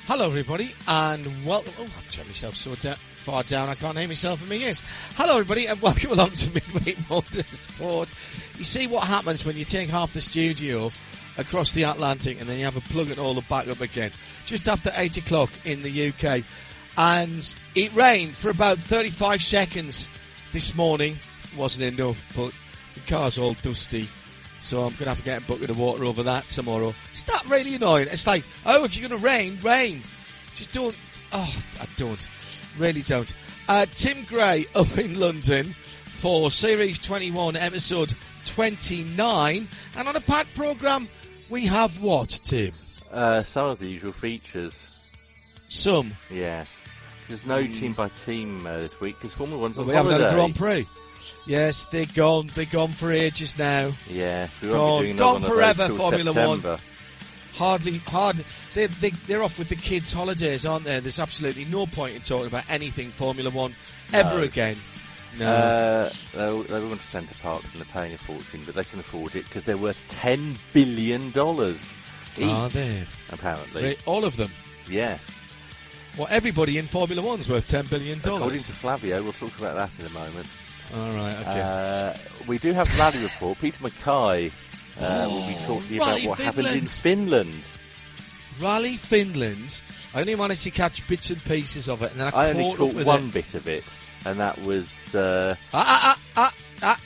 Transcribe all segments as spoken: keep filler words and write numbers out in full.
Hello, everybody, and welcome. Oh, I've turned myself so da- far down I can't hear myself in my ears. Hello, everybody, and welcome along to Midweek Motorsport. You see what happens when you take half the studio across the Atlantic and then you have a plug it all back up again. Just after eight o'clock in the U K. And it rained for about thirty-five seconds this morning. Wasn't enough, but the car's all dusty. So I'm going to have to get a bucket of water over that tomorrow. It's that really annoying. It's like, oh, if you're going to rain, rain. Just don't. Oh, I don't. Really don't. Uh, Tim Gray up in London for Series twenty-one, Episode twenty-nine. And on a packed programme, we have what, Tim? Uh, some of the usual features. Some? Yes. There's no mm. team-by-team uh, this week because Formula One's on well, we holiday. We haven't had a Grand Prix. Yes, they're gone. They're gone for ages now. Yes, we gone, won't be doing gone forever. Formula September. One. Hardly, hard. They're, they, they're off with the kids' holidays, aren't they? There's absolutely no point in talking about anything Formula One ever no. again. No, uh, they're, they're going to Centre Parks and they're paying a fortune, but they can afford it because they're worth ten billion dollars each. Are they? Apparently, they, all of them. Yes. Well, everybody in Formula One's worth ten billion dollars. According to Flavio, we'll talk about that in a moment. All right, okay. Uh, we do have a rally report. Peter Mackay uh, oh, will be talking Rally about what Finland. happened in Finland. Rally Finland. I only managed to catch bits and pieces of it, and then I, I caught only caught up with one it. bit of it, and that was. Uh, ah, ah, ah, ah,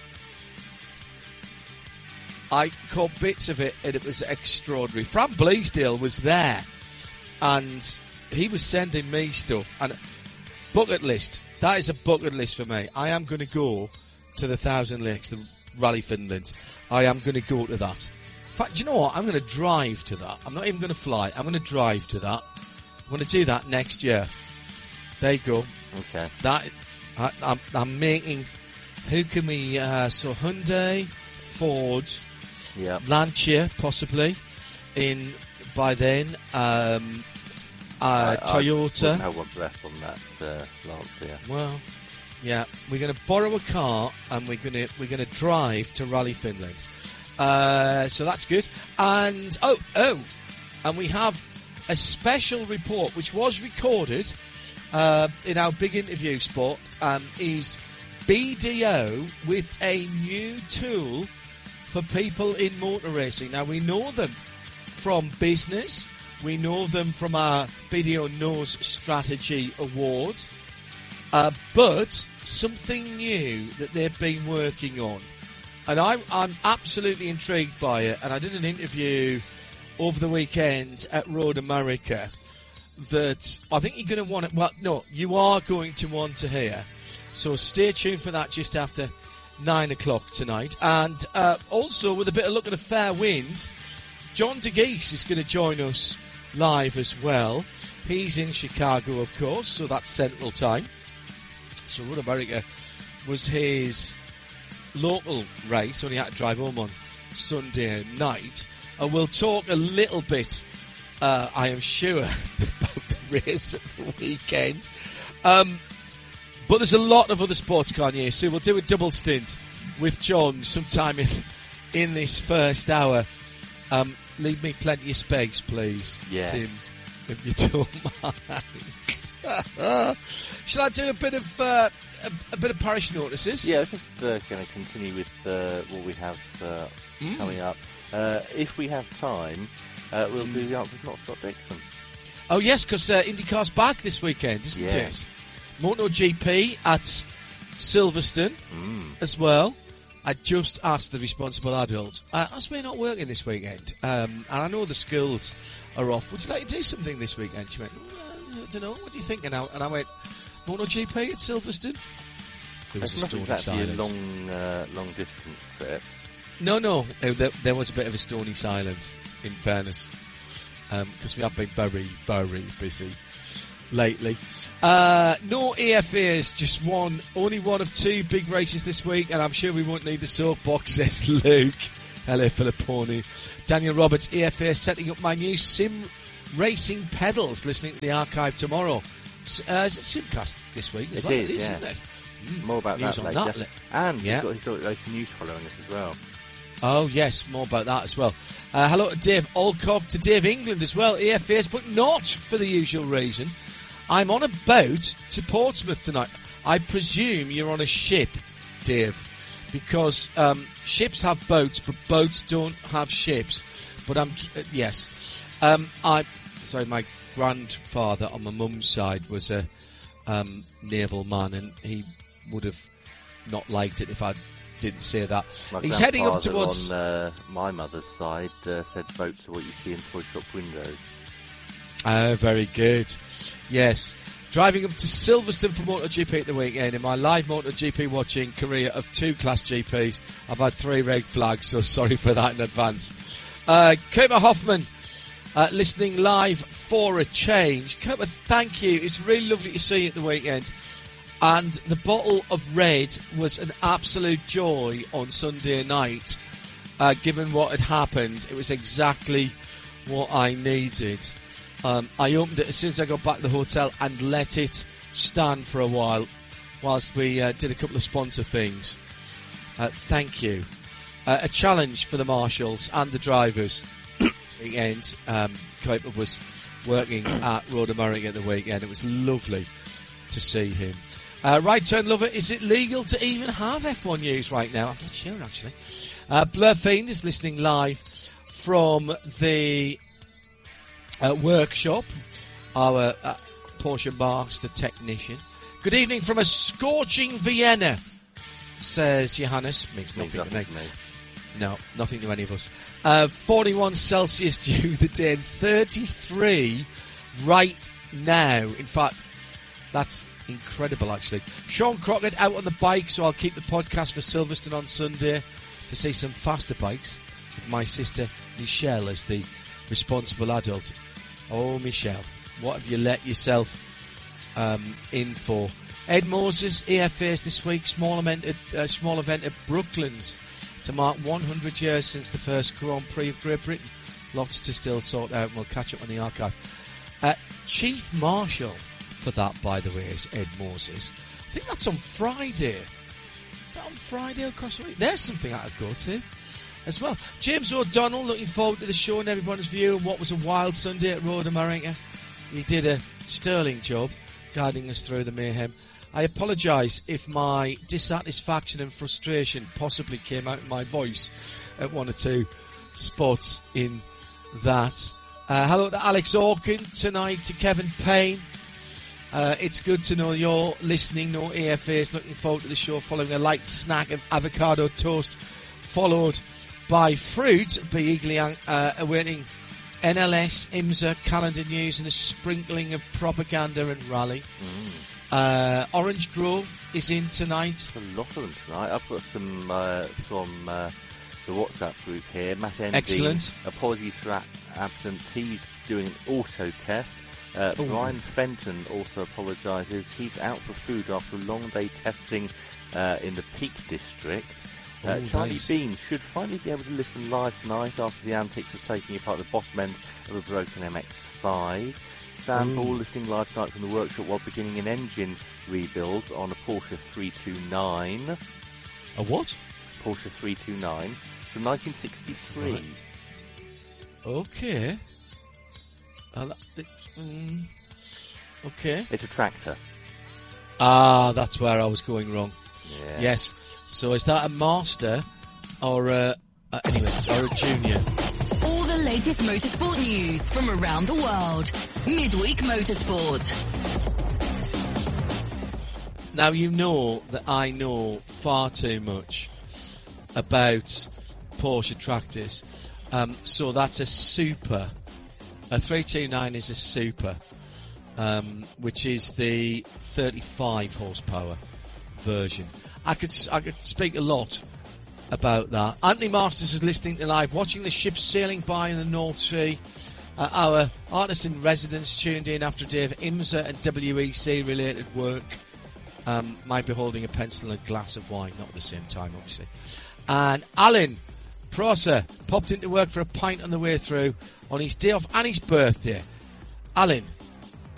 ah. I caught bits of it, and it was extraordinary. Fran Bleasdale was there, and he was sending me stuff. And bucket list. That is a bucket list for me. I am going to go to the Thousand Lakes, the Rally Finland. I am going to go to that. In fact, do you know what? I'm going to drive to that. I'm not even going to fly. I'm going to drive to that. I'm going to do that next year. There you go. Okay. That I, I'm, I'm making. Who can we? Uh, so Hyundai, Ford, yep. Lancia, possibly. In by then. Um, Uh, I, Toyota. I wouldn't have one breath on that uh, Lancia. Well, yeah, we're going to borrow a car and we're going to we're going to drive to Rally Finland. Uh, so that's good. And oh oh, and we have a special report which was recorded uh, in our big interview spot. Um, is B D O with a new tool for people in motor racing. Now we know them from business. We know them from our B D O Knows Strategy Awards. Uh, but something new that they've been working on. And I'm, I'm absolutely intrigued by it. And I did an interview over the weekend at Road America that I think you're going to want to... Well, no, you are going to want to hear. So stay tuned for that just after nine o'clock tonight. And uh, also, with a bit of luck at a fair wind, John DeGeese is going to join us live as well. He's in Chicago, of course, so that's Central Time. So Road America was his local race, so he had to drive home on Sunday night. And we'll talk a little bit, uh, I am sure, about the race at the weekend. Um, but there's a lot of other sports, Kanye, so we'll do a double stint with John sometime in, in this first hour. Um, leave me plenty of space, please, yeah. Tim, if you don't mind. Shall I do a bit of uh, a, a bit of parish notices? Yeah, I'm just uh, going to continue with uh, what we have uh, mm. coming up. Uh, if we have time, uh, we'll mm. do the answers not Scott Dixon. Oh yes, because uh, IndyCar's back this weekend, isn't yeah. it? MotoGP at Silverstone mm. as well. I just asked the responsible adult, uh, how's we not working this weekend? Um, and I know the schools are off. Would you like to do something this weekend? She went, well, I don't know, what are you thinking now? And I went, MotoGP at Silverstone? There was It's a stony not exactly silence. a long, uh, long distance trip. No, no, uh, there, there was a bit of a stony silence, in fairness, because um, we have been very, very busy lately. Uh, no A F As, just one, only one of two big races this week, and I'm sure we won't need the soapbox, says Luke. Hello, Filipponi. Daniel Roberts, A F A setting up my new sim racing pedals, listening to the archive tomorrow. Uh, is it Simcast this week? It well? is, it is, yeah. Isn't it? Mm. More about News that on later. that. And yeah. he's got, he's got loads of news following us as well. Oh, yes, more about that as well. Uh, hello to Dave Alcock, to Dave England as well, E F A S, but not for the usual reason. I'm on a boat to Portsmouth tonight. I presume you're on a ship, Dave, because um, ships have boats, but boats don't have ships. But I'm, uh, yes. Um, I, sorry, my grandfather on my mum's side was a um, naval man, and he would have not liked it if I didn't say that. My He's heading up towards... on uh, my mother's side uh, said boats are what you see in toy shop windows. Ah, very good. Yes. Driving up to Silverstone for MotoGP at the weekend. In my live MotoGP watching career of two Class G Ps, I've had three red flags, so sorry for that in advance. Uh, Cooper Hoffman, uh, listening live for a change. Cooper, thank you. It's really lovely to see you at the weekend. And the bottle of red was an absolute joy on Sunday night, uh, given what had happened. It was exactly what I needed. Um, I opened it as soon as I got back to the hotel and let it stand for a while whilst we uh, did a couple of sponsor things. Uh, thank you. Uh, a challenge for the marshals and the drivers. Weekend, um, Kuiper was working at Road America at the weekend. It was lovely to see him. Uh, right turn lover, is it legal to even have F one news right now? I'm not sure, actually. Uh, Blur Fiend is listening live from the uh, workshop, our uh, Porsche master technician. Good evening from a scorching Vienna, says Johannes. Means nothing to me. No, nothing to any of us. Uh, forty-one Celsius due the day, and thirty-three right now. In fact, that's incredible, actually. Sean Crockett out on the bike, so I'll keep the podcast for Silverstone on Sunday to see some faster bikes with my sister Michelle as the responsible adult. Oh, Michelle, what have you let yourself um, in for? Ed Moses, E F As this week, small event at, uh, small event at Brooklands to mark one hundred years since the first Grand Prix of Great Britain. Lots to still sort out, and we'll catch up on the archive. Uh, Chief Marshal for that, by the way, is Ed Moses. I think that's on Friday. Is that on Friday across the week? There's something I could go to as well. James O'Donnell, looking forward to the show and everybody's view of what was a wild Sunday at Road America. He did a sterling job guiding us through the mayhem. I apologise if my dissatisfaction and frustration possibly came out in my voice at one or two spots in that. Uh, hello to Alex Orkin tonight, to Kevin Payne. Uh, it's good to know you're listening. No A F As. Looking forward to the show following a light snack of avocado toast, followed by fruit. Be eagerly uh, awaiting N L S, IMSA, calendar news, and a sprinkling of propaganda and rally. Mm. Uh, Orange Grove is in tonight. A lot of them tonight. I've got some uh, from uh, the WhatsApp group here. Matt M D. Excellent. Apologies for that absence. He's doing an auto test. Uh, Brian Fenton also apologises. He's out for food after a long day testing uh, in the Peak District. Uh, Ooh, Charlie nice. Bean should finally be able to listen live tonight after the antics of taking apart the bottom end of a broken M X five. Sam Ball listening live tonight from the workshop while beginning an engine rebuild on a Porsche three twenty-nine. A what? Porsche three twenty-nine from nineteen sixty-three. Right. Okay. Uh, um, okay. It's a tractor. Ah, that's where I was going wrong. Yeah. Yes. So is that a master or a, uh, anyway, or a junior? All the latest motorsport news from around the world. Midweek Motorsport. Now, you know that I know far too much about Porsche tractors. Um, so that's a super. A three twenty-nine is a super, um, which is the thirty-five horsepower version. I could I could speak a lot about that. Anthony Masters is listening to live, watching the ships sailing by in the North Sea. Uh, our artist in residence tuned in after a day of IMSA and W E C related work. Um, might be holding a pencil and a glass of wine, not at the same time, obviously. And Alan Prosser popped into work for a pint on the way through on his day off and his birthday. Alan,